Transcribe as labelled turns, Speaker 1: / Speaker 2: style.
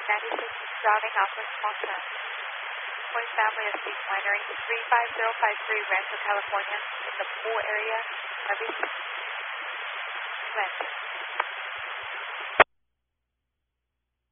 Speaker 1: 96 routing Alpha Small Sun. Point family of Sleep Winery 35053 Rancho, California, in the pool area of East Rancho.